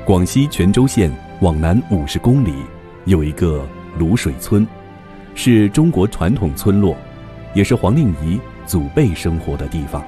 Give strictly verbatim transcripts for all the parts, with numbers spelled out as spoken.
广西全州县往南五十公里有一个卤水村，是中国传统村落，也是黄令仪祖辈生活的地方。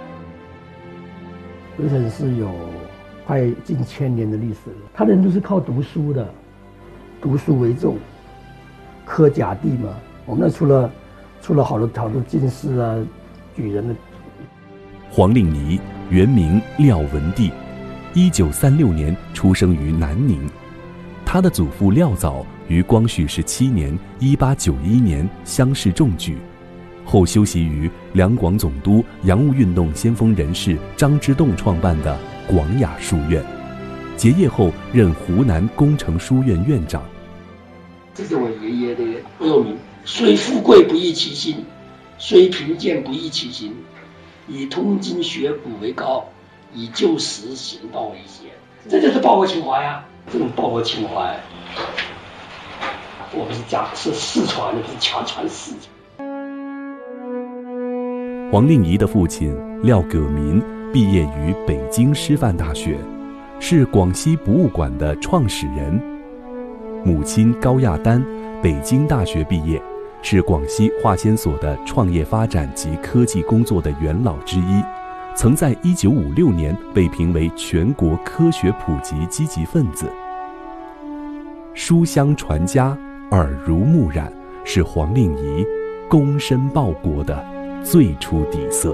潍城是有快近千年的历史了，他人都是靠读书的，读书为重，科甲第嘛。我们那出了出了好多好多进士啊、举人的。 黄令仪原名廖文帝，一九三六年出生于南宁。他的祖父廖藻于光绪十七年（一八九一年）乡试中举，后修习于两广总督、洋务运动先锋人士张之洞创办的广雅书院。结业后任湖南工程书院院长。 这是我爷爷的恶名：虽富贵不易其心，虽贫贱不易其心。以通经学古为高，以旧时行道为先。这就是报国情怀呀、啊！这种报国情怀，我们是讲是世传的，不是强传世。 黄令仪的父亲廖葛民毕业于北京师范大学，是广西博物馆的创始人。母亲高亚丹北京大学毕业，是广西化纤所的创业发展及科技工作的元老之一，曾在一九五六年被评为全国科学普及积极分子。书香传家，耳濡目染，是黄令仪躬身报国的最初底色。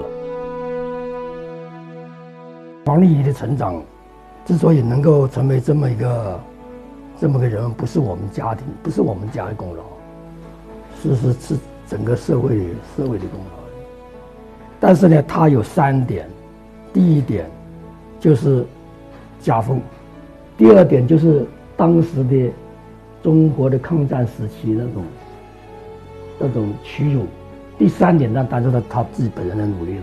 黄令仪的成长之所以能够成为这么一个这么个人，不是我们家庭，不是我们家的功劳，是是是整个社会社会的功劳。但是呢，他有三点：第一点就是家风，第二点就是当时的中国的抗战时期那种那种屈辱，第三点呢，当然是他自己本人的努力了。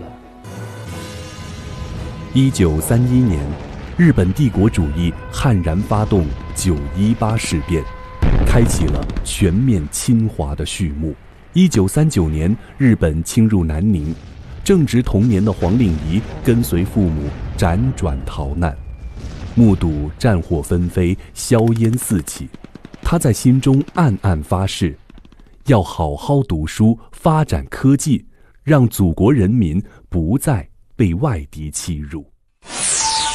一九三一年，日本帝国主义悍然发动九一八事变，开启了全面侵华的序幕。一九三九年，日本侵入南宁，正值童年的黄令仪跟随父母辗转逃难，目睹战火纷飞，硝烟四起，他在心中暗暗发誓，要好好读书，发展科技，让祖国人民不再被外敌欺辱。